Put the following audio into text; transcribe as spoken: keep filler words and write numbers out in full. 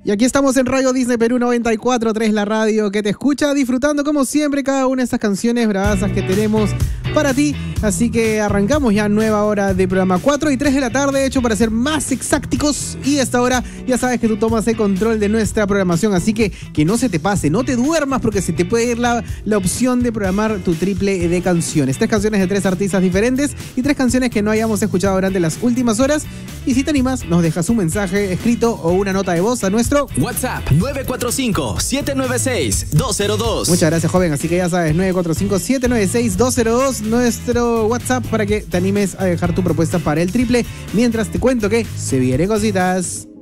Y aquí estamos en Radio Disney Perú noventa y cuatro punto tres, la radio que te escucha, disfrutando como siempre cada una de estas canciones bravasas que tenemos para ti. Así que arrancamos ya nueva hora de programa, cuatro y tres de la tarde, hecho para ser más exactos. Y esta hora ya sabes que tú tomas el control de nuestra programación, así que que no se te pase, no te duermas porque se te puede ir la, la opción de programar tu triple de canciones. Tres canciones de tres artistas diferentes y tres canciones que no hayamos escuchado durante las últimas horas. Y si te animas, nos dejas un mensaje escrito o una nota de voz a nuestro WhatsApp nueve cuatro cinco, siete nueve seis, dos cero dos. Muchas gracias, joven. Así que ya sabes, nueve cuatro cinco, siete nueve seis, dos cero dos, nuestro WhatsApp para que te animes a dejar tu propuesta para el triple. Mientras te cuento que se vienen cositas.